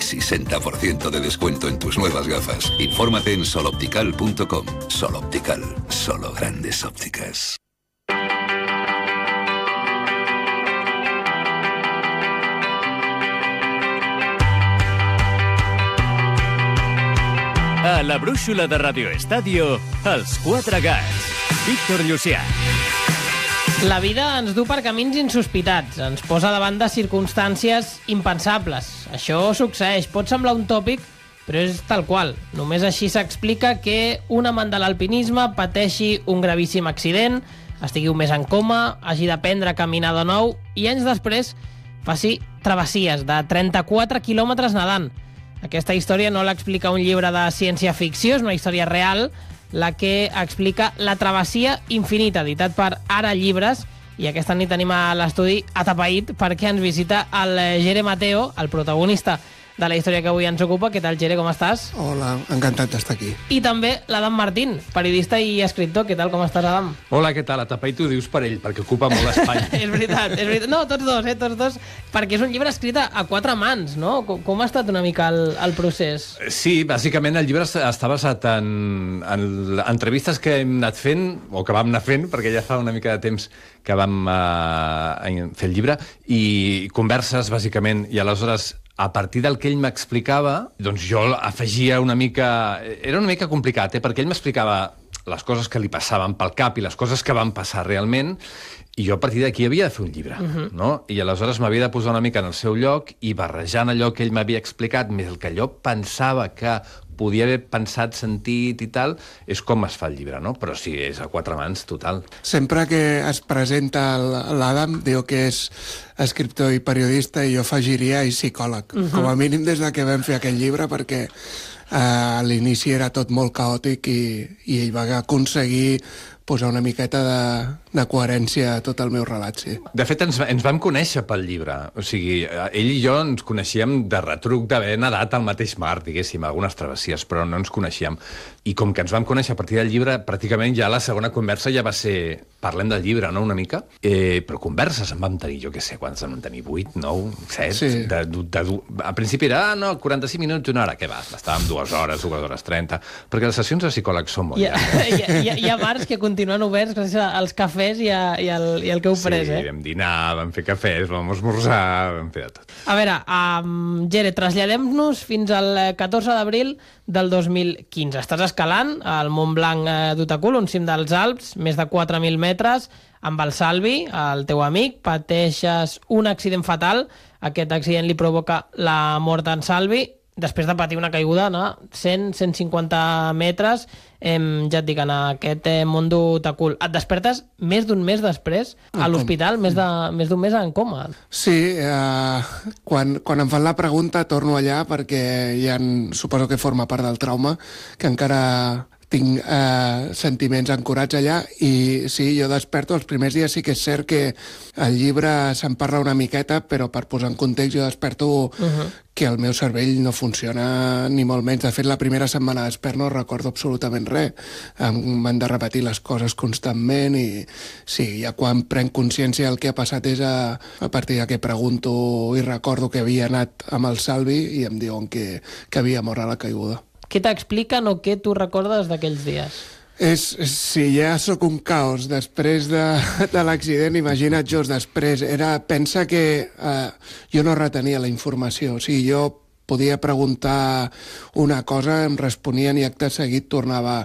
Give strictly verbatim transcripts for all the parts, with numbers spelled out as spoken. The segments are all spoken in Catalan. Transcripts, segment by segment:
sesenta por ciento de descuento en tus nuevas gafas. Infórmate en soloptical punto com. Soloptical, solo grandes ópticas. A la brúixola de Radio Estadio, Els Quatre Gats. Víctor Llucià. La vida ens du per camins insospitats, ens posa davant de circumstàncies impensables. Això succeeix, pot semblar un tòpic, però és tal qual. Només així s'explica que un amant de l'alpinisme pateixi un gravíssim accident, estigui un mes en coma, hagi d'aprendre a caminar de nou i anys després faci travessies de trenta-quatre quilòmetres nedant. Aquesta història no l'explica un llibre de ciència-ficció, és una història real, la que explica La travessia infinita, editat per Ara Llibres, i aquesta nit tenim a l'estudi atapeït perquè ens visita el Jere Mateo, el protagonista de la història que avui ens ocupa. Què tal, Jere, com estàs? Hola, encantat d'estar aquí. I també l'Adam Martín, periodista i escriptor. Què tal, com estàs, Adam? Hola, què tal? Atapeït ho dius per ell, perquè ocupa molt l'espai. És veritat, és veritat. No, tots dos, eh, tots dos, perquè és un llibre escrit a quatre mans, no? Com, com ha estat una mica el, el procés? Sí, bàsicament el llibre està basat en, en entrevistes que hem anat fent, o que vam anar fent, perquè ja fa una mica de temps que vam uh, fer el llibre, i converses, bàsicament, i aleshores a partir del que ell m'explicava, doncs jo afegia una mica... Era una mica complicat, eh? Perquè ell m'explicava les coses que li passaven pel cap i les coses que van passar realment, i jo a partir d'aquí havia de fer un llibre, uh-huh. no? I aleshores m'havia de posar una mica en el seu lloc i barrejant allò que ell m'havia explicat, més el que allò pensava que podia haver pensat, sentit i tal, és com es fa el llibre, no? Però sí, és a quatre mans, total. Sempre que es presenta l'Adam, diu que és escriptor i periodista, i jo afegiria i psicòleg. Uh-huh. Com a mínim des de que vam fer aquell llibre, perquè eh, a l'inici era tot molt caòtic i, i ell va aconseguir posar una miqueta de, de coherència a tot el meu relat, sí. De fet, ens, ens vam conèixer pel llibre. O sigui, ell i jo ens coneixíem de retruc d'haver nedat al mateix mar, diguéssim, algunes travessies, però no ens coneixíem. I com que ens vam conèixer a partir del llibre, pràcticament ja la segona conversa ja va ser... Parlem del llibre, no?, una mica. Eh, però converses en vam tenir, jo què sé, quants en vam tenir? vuit, nou, set? Sí. De, de, de, al principi era, ah, no, quaranta-cinc minuts, una hora, què va? Estàvem dues hores, dues hores trenta, perquè les sessions de psicòlegs són molt llargues. Hi ha, hi, ha, hi ha bars que continuen oberts gràcies als cafès i, a, i, al, i al que heu pres, sí, eh? Sí, vam dinar, vam fer cafès, vam esmorzar, vam fer de tot. A veure, um, Jere, traslladem-nos fins al catorze d'abril del dos mil quinze. Estàs escalant al Mont Blanc d'Utacul, un cim dels Alps, més de quatre mil metres, amb el Salvi, el teu amic, pateixes un accident fatal. Aquest accident li provoca la mort d'en Salvi, després de patir una caiguda, no? cent a cent cinquanta metres, eh, ja et dic, en aquest eh, món d'Utacul. Et despertes més d'un mes després a l'hospital, més de més d'un mes en coma. Sí, eh, quan, quan em fan la pregunta torno allà perquè ja en, suposo que forma part del trauma, que encara tinc eh, sentiments ancorats allà, i sí, jo desperto els primers dies. Sí que és cert que al llibre se'n parla una miqueta, però per posar en context jo desperto uh-huh. que el meu cervell no funciona ni molt menys. De fet, la primera setmana despert no recordo absolutament res. M'han de repetir les coses constantment i sí, ja quan prenc consciència del que ha passat és a, a partir de que pregunto i recordo que havia anat amb el Salvi i em diuen que, que havia mort a la caiguda. Què t'expliquen o què tu recordes d'aquells dies? És, si ja sóc un caos després de, de l'accident, imagina't just després. Era, pensa que eh, jo no retenia la informació. O sigui, jo podia preguntar una cosa, em responien i acte seguit tornava...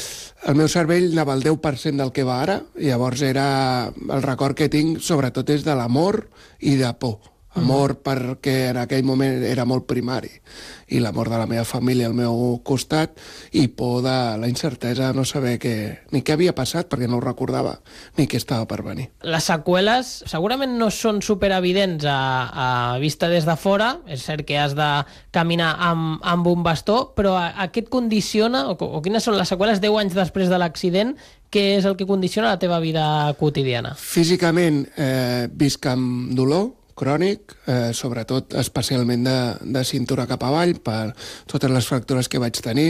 El meu cervell anava al deu per cent del que va ara, i llavors era... El record que tinc, sobretot, és de l'amor i de por. Amor perquè en aquell moment era molt primari, i l'amor de la meva família al meu costat, i por de la incertesa, no saber que, ni què havia passat, perquè no ho recordava, ni què estava per venir. Les seqüeles segurament no són superevidents a, a vista des de fora. És cert que has de caminar amb, amb un bastó, però a, a què et condiciona, o, o quines són les seqüeles deu anys després de l'accident? Què és el que condiciona la teva vida quotidiana? Físicament eh, visc amb dolor crònic, eh, sobretot especialment de, de cintura cap avall, per totes les fractures que vaig tenir.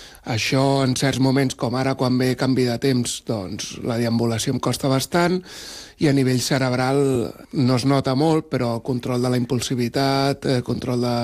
Això, en certs moments, com ara, quan ve canvi de temps, doncs la deambulació em costa bastant, i a nivell cerebral no es nota molt, però el control de la impulsivitat, eh, control de